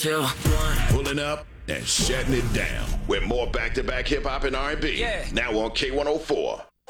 2, 1. Pulling up and shutting it down with more back-to-back hip-hop and R&B. Yeah. Now on K104.